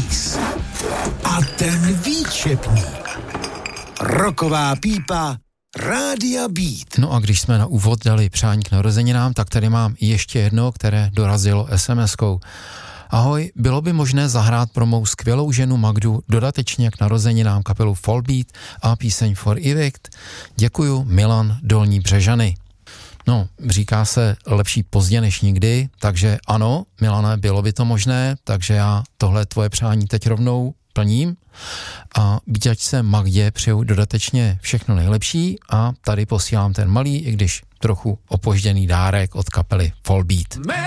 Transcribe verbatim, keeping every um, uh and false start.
Days. A ten výčepník. Roková pípa Rádia Beat. No a když jsme na úvod dali přání k narozeninám, tak tady mám ještě jedno, které dorazilo es em eskou. Ahoj, bylo by možné zahrát pro mou skvělou ženu Magdu dodatečně k narozeninám kapelu Fallbeat a píseň For Evict? Děkuju, Milan, Dolní Břežany. No, říká se lepší pozdě než nikdy, takže ano, Milane, bylo by to možné, takže já tohle tvoje přání teď rovnou plním a byť se Magdě přeju dodatečně všechno nejlepší a tady posílám ten malý, i když trochu opožděný dárek od kapely Fallbeat.